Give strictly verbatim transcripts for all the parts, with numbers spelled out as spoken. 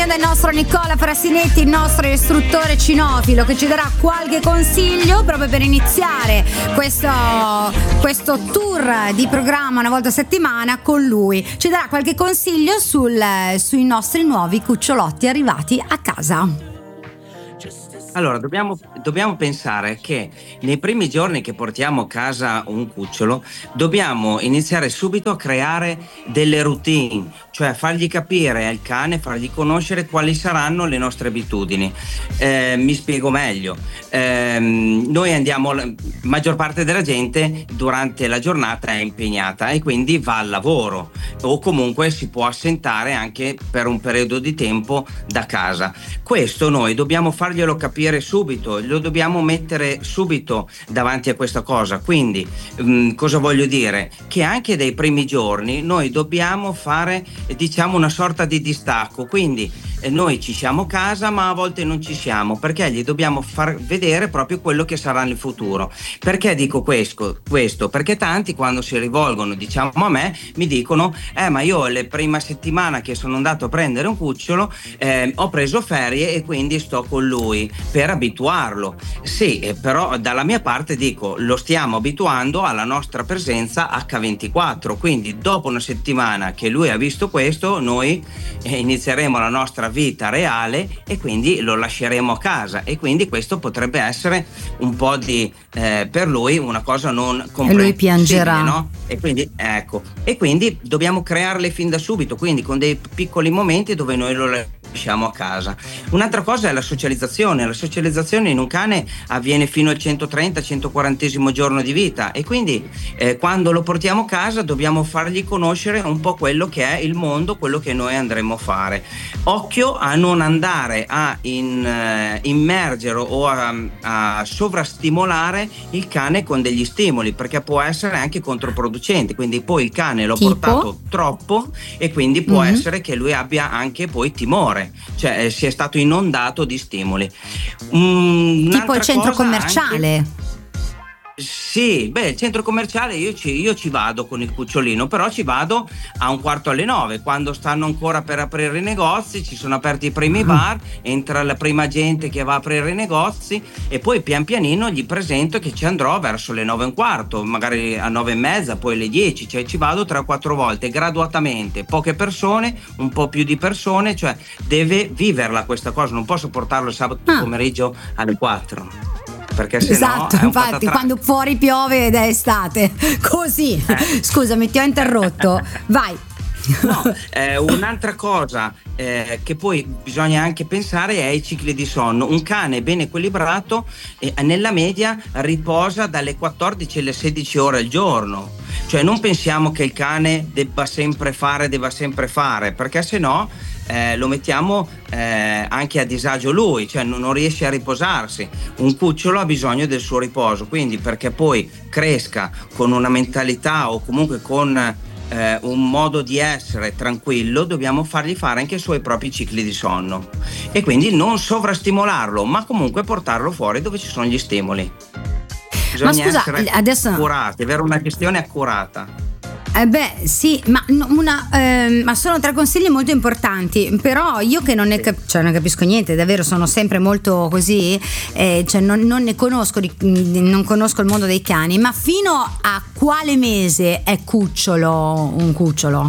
compagnia del nostro Nicola Frassinetti, il nostro istruttore cinofilo, che ci darà qualche consiglio proprio per iniziare questo, questo tour di programma una volta a settimana con lui. Ci darà qualche consiglio sul, sui nostri nuovi cucciolotti arrivati a casa. Allora, dobbiamo, dobbiamo pensare che nei primi giorni che portiamo a casa un cucciolo dobbiamo iniziare subito a creare delle routine, cioè fargli capire al cane, fargli conoscere quali saranno le nostre abitudini. Eh, mi spiego meglio. Eh, noi andiamo, la maggior parte della gente durante la giornata è impegnata e quindi va al lavoro o comunque si può assentare anche per un periodo di tempo da casa. Questo noi dobbiamo farglielo capire subito, lo dobbiamo mettere subito davanti a questa cosa. Quindi mh, cosa voglio dire? Che anche dai primi giorni noi dobbiamo fare, diciamo, una sorta di distacco. Quindi eh, noi ci siamo a casa, ma a volte non ci siamo, perché gli dobbiamo far vedere proprio quello che sarà nel futuro. Perché dico questo? questo? Perché tanti, quando si rivolgono, diciamo, a me, mi dicono eh ma io la prima settimana che sono andato a prendere un cucciolo eh, ho preso ferie e quindi sto con lui per abituarlo. Sì, eh, però dalla mia parte dico, lo stiamo abituando alla nostra presenza acca ventiquattro, quindi dopo una settimana che lui ha visto questo, noi eh, inizieremo la nostra vita reale e quindi lo lasceremo a casa, e quindi questo potrebbe essere un po' di eh, per lui una cosa non comprensibile, e lui piangerà, no? E quindi ecco, e quindi dobbiamo crearle fin da subito, quindi con dei piccoli momenti dove noi lo lasciamo a casa. Un'altra cosa è la socializzazione. La socializzazione in un cane avviene fino al centotrenta centoquarantesimo giorno di vita, e quindi eh, quando lo portiamo a casa dobbiamo fargli conoscere un po' quello che è il mondo, quello che noi andremo a fare. Occhio a non andare a in, eh, immergere o a, a sovrastimolare il cane con degli stimoli, perché può essere anche controproducente. Quindi poi il cane l'ho tipo? portato troppo e quindi può mm-hmm. essere che lui abbia anche poi timore, cioè eh, si è stato inondato di stimoli. Mm, tipo il centro commerciale anche, sì, beh, il centro commerciale io ci, io ci vado con il cucciolino, però ci vado a un quarto alle nove, quando stanno ancora per aprire i negozi, ci sono aperti i primi bar, entra la prima gente che va a aprire i negozi e poi pian pianino gli presento che ci andrò verso le nove e un quarto, magari a nove e mezza, poi alle dieci, cioè ci vado tre o quattro volte graduatamente, poche persone, un po' più di persone, cioè deve viverla questa cosa, non posso portarlo il sabato ah. pomeriggio alle quattro. Perché se esatto, no infatti quando fuori piove ed è estate così eh. Scusami, ti ho interrotto, vai. No, eh, un'altra cosa eh, che poi bisogna anche pensare è i cicli di sonno. Un cane ben equilibrato eh, nella media riposa dalle quattordici alle sedici ore al giorno, cioè non pensiamo che il cane debba sempre fare debba sempre fare perché se no Eh, lo mettiamo eh, anche a disagio lui, cioè non, non riesce a riposarsi. Un cucciolo ha bisogno del suo riposo, quindi perché poi cresca con una mentalità o comunque con eh, un modo di essere tranquillo, dobbiamo fargli fare anche i suoi propri cicli di sonno e quindi non sovrastimolarlo, ma comunque portarlo fuori dove ci sono gli stimoli. Bisogna ma scusa, essere adesso... accurati, avere una gestione accurata. Eh beh sì, ma, una, eh, ma sono tre consigli molto importanti, però io che non ne, cap- cioè non capisco niente, davvero sono sempre molto così, eh, cioè non, non ne conosco, non conosco il mondo dei cani, ma fino a quale mese è cucciolo un cucciolo?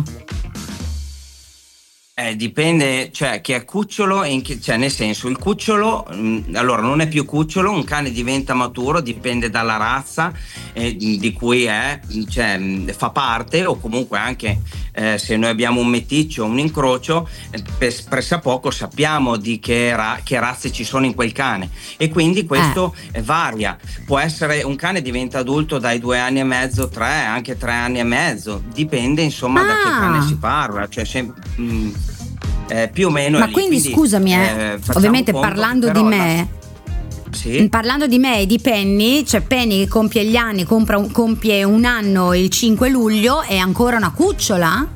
Eh, dipende, cioè che è cucciolo, in che, cioè nel senso il cucciolo mh, allora non è più cucciolo, un cane diventa maturo, dipende dalla razza eh, di cui è, cioè mh, fa parte, o comunque anche eh, se noi abbiamo un meticcio, un incrocio, eh, pressappoco sappiamo di che, ra- che razze ci sono in quel cane e quindi questo eh. varia. Può essere un cane diventa adulto dai due anni e mezzo, tre, anche tre anni e mezzo, dipende insomma ah. da che cane si parla, cioè se, mh, Eh, più o meno. Ma lì. quindi, quindi scusami, eh, eh, ovviamente parlando di me, la... sì? parlando di me e di Penny, cioè Penny che compie gli anni, compra un, compie un anno il cinque luglio, è ancora una cucciola?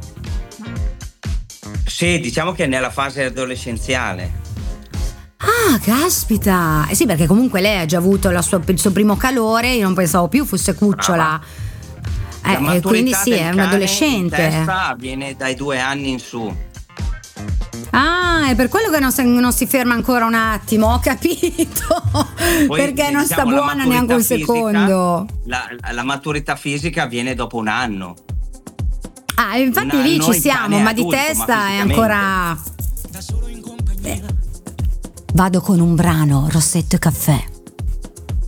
Sì, diciamo che è nella fase adolescenziale. Ah, caspita! Eh sì, perché comunque lei ha già avuto la sua, il suo primo calore, io non pensavo più fosse cucciola. Brava. Eh, quindi sì, è un adolescente. La testa avviene dai due anni in su. Ah, è per quello che non si, non si ferma ancora un attimo, ho capito. Poi, Perché non sta diciamo, la buona neanche un maturità secondo. fisica- La, la maturità fisica avviene dopo un anno. Ah, infatti Un lì anno ci il siamo, cane è ma di adulto, testa ma è fisicamente. ancora. Eh. Vado con un brano, Rossetto e caffè.